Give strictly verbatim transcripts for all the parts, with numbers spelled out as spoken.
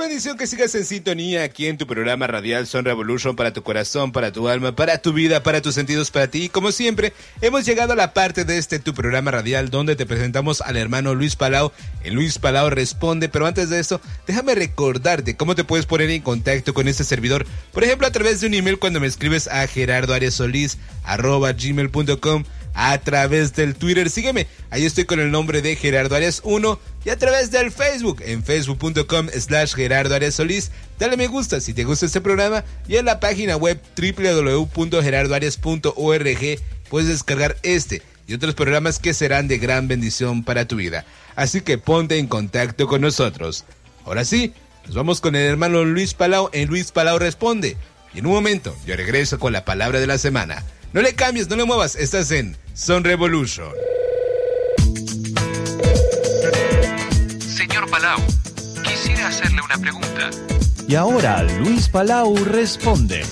bendición que sigas en sintonía aquí en tu programa radial Son Revolution, para tu corazón, para tu alma, para tu vida, para tus sentidos, para ti. Como siempre, hemos llegado a la parte de este tu programa radial donde te presentamos al hermano Luis Palau en Luis Palau Responde. Pero antes de eso, déjame recordarte cómo te puedes poner en contacto con este servidor. Por ejemplo, a través de un email cuando me escribes a gerardo arias solís arroba gmail punto com. A través del Twitter, sígueme, ahí estoy con el nombre de Gerardo Arias uno, y a través del Facebook, en facebook punto com slash Gerardo Arias Solís. Dale me gusta si te gusta este programa, y en la página web doble u doble u doble u punto gerardo arias punto org puedes descargar este y otros programas que serán de gran bendición para tu vida. Así que ponte en contacto con nosotros. Ahora sí, nos vamos con el hermano Luis Palau en Luis Palau Responde, y en un momento yo regreso con la palabra de la semana. No le cambies, no le muevas, estás en Son Revolution. Señor Palau, quisiera hacerle una pregunta. Y ahora Luis Palau responde.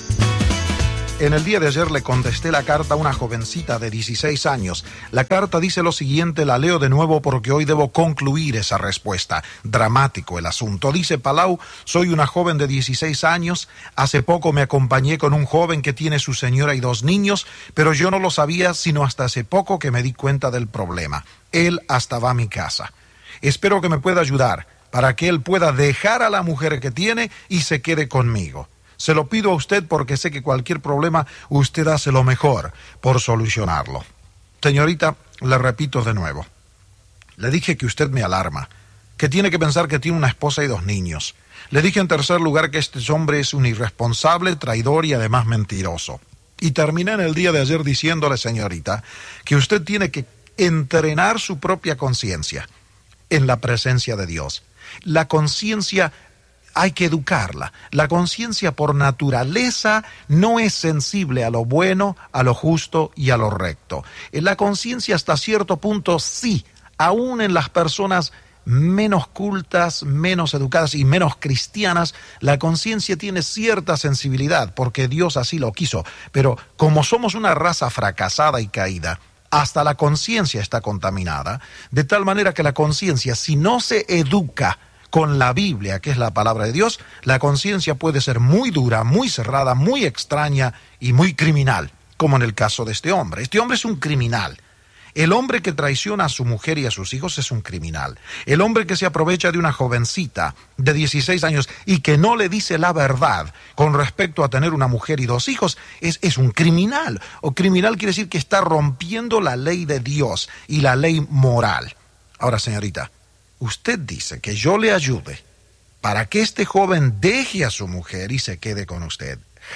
En el día de ayer le contesté la carta a una jovencita de dieciséis años. La carta dice lo siguiente, la leo de nuevo porque hoy debo concluir esa respuesta. Dramático el asunto. Dice: Palau, soy una joven de dieciséis años. Hace poco me acompañé con un joven que tiene su señora y dos niños, pero yo no lo sabía sino hasta hace poco que me di cuenta del problema. Él hasta va a mi casa. Espero que me pueda ayudar para que él pueda dejar a la mujer que tiene y se quede conmigo. Se lo pido a usted porque sé que cualquier problema usted hace lo mejor por solucionarlo. Señorita, le repito de nuevo. Le dije que usted me alarma, que tiene que pensar que tiene una esposa y dos niños. Le dije en tercer lugar que este hombre es un irresponsable, traidor y además mentiroso. Y terminé en el día de ayer diciéndole, señorita, que usted tiene que entrenar su propia conciencia en la presencia de Dios. La conciencia hay que educarla. La conciencia por naturaleza no es sensible a lo bueno, a lo justo y a lo recto. La conciencia hasta cierto punto sí, aún en las personas menos cultas, menos educadas y menos cristianas, la conciencia tiene cierta sensibilidad porque Dios así lo quiso. Pero como somos una raza fracasada y caída, hasta la conciencia está contaminada, de tal manera que la conciencia, si no se educa con la Biblia, que es la palabra de Dios, la conciencia puede ser muy dura, muy cerrada, muy extraña y muy criminal, como en el caso de este hombre. Este hombre es un criminal. El hombre que traiciona a su mujer y a sus hijos es un criminal. El hombre que se aprovecha de una jovencita de dieciséis años y que no le dice la verdad con respecto a tener una mujer y dos hijos es, es un criminal. O criminal quiere decir que está rompiendo la ley de Dios y la ley moral. Ahora, señorita, usted dice que yo le ayude para que este joven deje a su mujer y se quede con usted.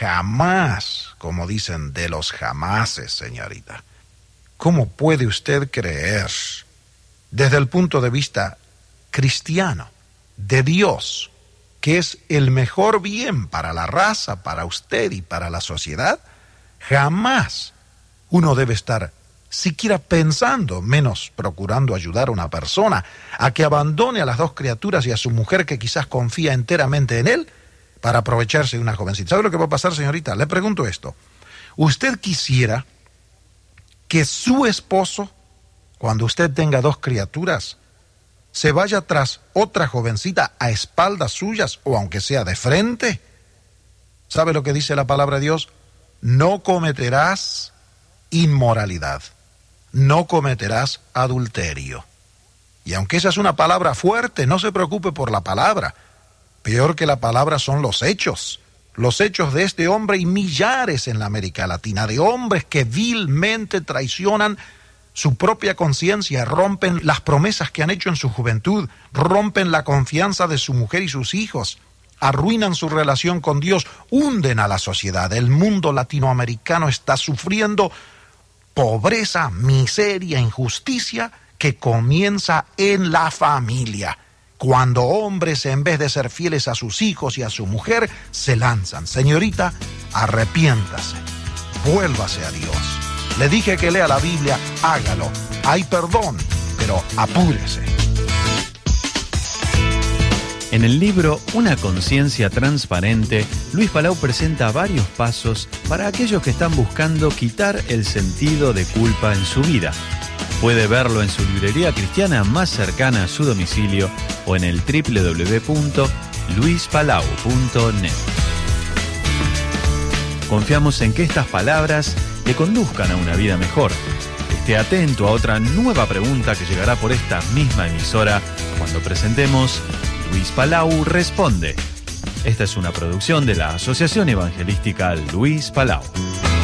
Jamás, como dicen, de los jamases, señorita. ¿Cómo puede usted creer, desde el punto de vista cristiano, de Dios, que es el mejor bien para la raza, para usted y para la sociedad? Jamás uno debe estar siquiera pensando, menos procurando ayudar a una persona a que abandone a las dos criaturas y a su mujer que quizás confía enteramente en él para aprovecharse de una jovencita. ¿Sabe lo que va a pasar, señorita? Le pregunto esto. ¿Usted quisiera que su esposo, cuando usted tenga dos criaturas, se vaya tras otra jovencita a espaldas suyas o aunque sea de frente? ¿Sabe lo que dice la palabra de Dios? No cometerás inmoralidad. No cometerás adulterio. Y aunque esa es una palabra fuerte, no se preocupe por la palabra. Peor que la palabra son los hechos. Los hechos de este hombre y millares en la América Latina, de hombres que vilmente traicionan su propia conciencia, rompen las promesas que han hecho en su juventud, rompen la confianza de su mujer y sus hijos, arruinan su relación con Dios, hunden a la sociedad. El mundo latinoamericano está sufriendo pobreza, miseria, injusticia que comienza en la familia. Cuando hombres, en vez de ser fieles a sus hijos y a su mujer, se lanzan. Señorita, arrepiéntase, vuélvase a Dios. Le dije que lea la Biblia, hágalo. Hay perdón, pero apúrese. En el libro Una conciencia transparente, Luis Palau presenta varios pasos para aquellos que están buscando quitar el sentido de culpa en su vida. Puede verlo en su librería cristiana más cercana a su domicilio o en el doble u doble u doble u punto luis palau punto net. Confiamos en que estas palabras le conduzcan a una vida mejor. Esté atento a otra nueva pregunta que llegará por esta misma emisora cuando presentemos Luis Palau Responde. Esta es una producción de la Asociación Evangelística Luis Palau.